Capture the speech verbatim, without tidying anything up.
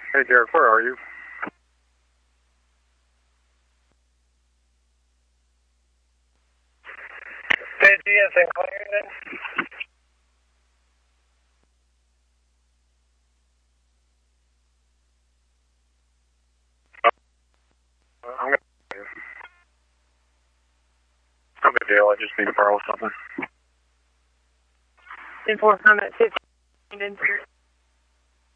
Hey, Derek, where are you? Hey, G S in Clarendon. Uh, I'm gonna. No big deal. I just need to borrow something. Enforcement at fifteen.